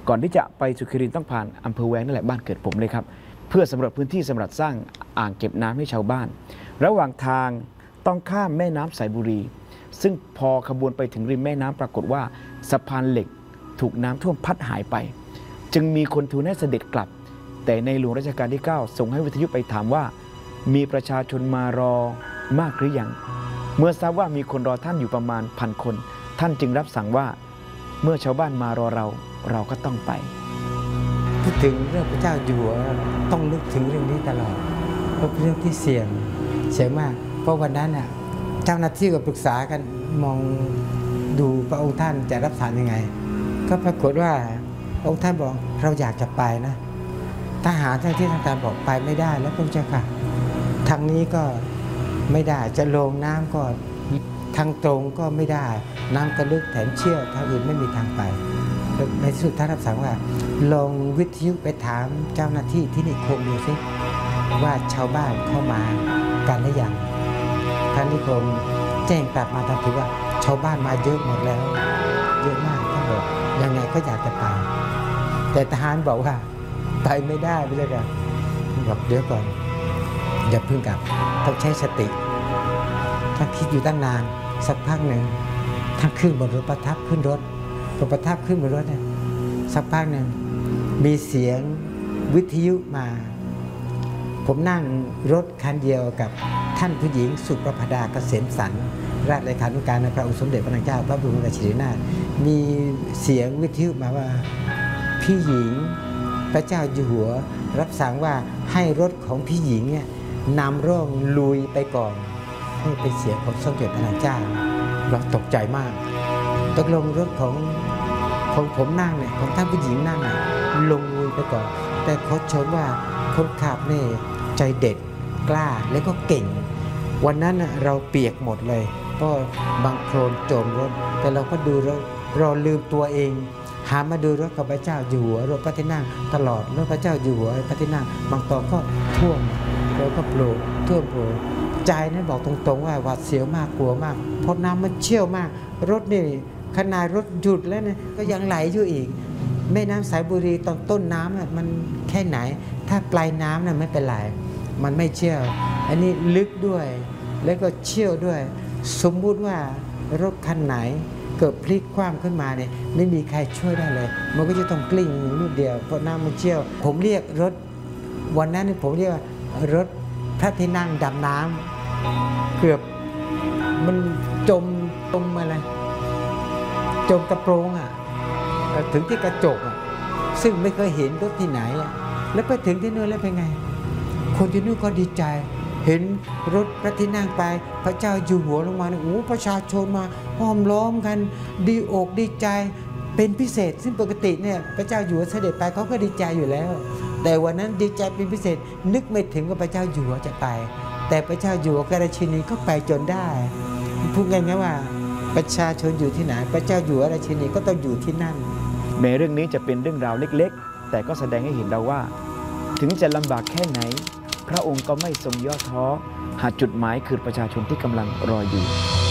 ก่อนที่จะไปสุขิรินต้องผ่านอำเภอแวงนั่นแหละบ้านเกิดผมเลยครับเพื่อสำรวจพื้นที่สำหรับสร้างอ่างเก็บน้ำให้ชาวบ้านระหว่างทางต้องข้ามแม่น้ำสายบุรีซึ่งพอขบวนไปถึงริมแม่น้ำปรากฏว่าสะพานเหล็กถูกน้ำท่วมพัดหายไปจึงมีคนทูลให้เสด็จกลับแต่ในหลวงรัชกาลที่ 9ส่งให้วิทยุไปถามว่ามีประชาชนมารอมากหรือยังเมื่อทราบว่ามีคนรอท่านอยู่ประมาณ1,000 คนท่านจึงรับสั่งว่าเมื่อชาวบ้านมารอเราก็ต้องไปพูดถึงเรื่องพระเจ้าอยู่หัวต้องนึกถึงเรื่องนี้ตลอดเพราะเป็นเรื่องที่เสี่ยงมากเพราะวันนั้นน่ะเจ้าหน้าที่ก็ปรึกษากันมองดูพระองค์ท่านจะรับสั่งยังไงก็ปรากฏว่าองค์ท่านบอกเราอยากจะไปนะทหารเจ้าที่ทางการบอกไปไม่ได้แล้วพระเจ้าค่ะทางนี้ก็ไม่ได้จะลงน้ำก็ทางตรงก็ไม่ได้น้ำก็ลึกแถมเชี่ยวทางอื่นไม่มีทางไปในที่สุดท่านรับสั่งว่าลงวิทยุไปถามเจ้าหน้าที่ที่นิคมดูสิว่าชาวบ้านเข้ามากันหรือยังท่านนิคมแจ้งกลับมาทันทีว่าชาวบ้านมาเยอะหมดแล้วเยอะมากท่านบอกยังไงก็อยากจะไปแต่ทหารบอกว่าไปไม่ได้ไปเลยกันบอกเดี๋ยวก่อนอย่าเพิ่งกลับต้องใช้สติท่านคิดอยู่ตั้งนานสักพักหนึ่งท่านขึ้นบนรถประทับขึ้นรถประทับขึ้นบนรถเนี่ยสักพักหนึ่งมีเสียงวิทยุมาผมนั่งรถคันเดียวกับท่านผู้หญิงสุประภดาเกษมสันต์ราชเลขานุการในพระองค์สมเด็จพระนางเจ้าพระบรมราชินีนาถมีเสียงวิทยุมาว่าพี่หญิงพระเจ้าอยู่หัวรับสั่งว่าให้รถของพี่หญิงเนี่ยนำร่องลุยไปก่อนให้เป็นเสียงของสมเด็จพระนางเจ้าเราตกใจมากตกลงรถของผมนั่งเนี่ยของท่านผู้หญิงนั่งเนี่ยลงลุยไปก่อนแต่เขาชมว่าคนขับเนี่ยใจเด็ดกล้าและก็เก่งวันนั้นเราเปียกหมดเลยเพราะบางโคลนโจมรถแต่เราก็ดูเราลืมตัวเองหามาดูรถกับพระเจ้าอยู่หัวรถพระที่นั่งตลอดรถพระเจ้าอยู่หัวพระที่นั่งบางตอนก็ท่วมเราก็โปร่งท่วมโปร่งใจนั้นบอกตรงๆว่าหวาดเสียวมากกลัวมากเพราะน้ำมันเชี่ยวมากรถนี่ขนาดรถหยุดแล้วเนี่ยก็ยังไหลอยู่อีกแม่น้ำสายบุรีตอนต้นน้ำมันแค่ไหนถ้าปลายน้ำน่ะไม่เป็นไรมันไม่เชี่ยวอันนี้ลึกด้วยแล้วก็เชี่ยวด้วยสมมุติว่ารถคันไหนเกิดพลิกคว่ำขึ้นมาเนี่ยไม่มีใครช่วยได้เลยมันก็จะต้องกลิ้งลูกเดียวเพราะน้ำมันเชี่ยวผมเรียกรถวันนั้นผมเรียกว่ารถพระที่นั่งดำน้ำเกือบมันจมอะไรจมกระโปรงถึงที่กระจกซึ่งไม่เคยเห็นรถที่ไหนแล้วไปถึงที่นู่นแล้วเป็นไงคนที่นู่นก็ดีใจเห็นรถพระที่นั่งไปพระเจ้าอยู่หัวลงมาเนี่ยโอ้ประชาชนมาห้อมล้อมกันดีอกดีใจเป็นพิเศษซึ่งปกติเนี่ยพระเจ้าอยู่หัวเสด็จไปเขาก็ดีใจอยู่แล้วแต่วันนั้นดีใจเป็นพิเศษนึกไม่ถึงว่าพระเจ้าอยู่หัวจะไปแต่พระเจ้าอยู่หัวกราชินีก็ไปจนได้พูดง่ายๆว่าประชาชนอยู่ที่ไหนพระเจ้าอยู่หัวราชินีก็ต้องอยู่ที่นั่นแม้เรื่องนี้จะเป็นเรื่องราวเล็กๆแต่ก็แสดงให้เห็นเราว่าถึงจะลำบากแค่ไหนพระองค์ก็ไม่ทรงย่อท้อหากจุดหมายคือประชาชนที่กำลังรออยู่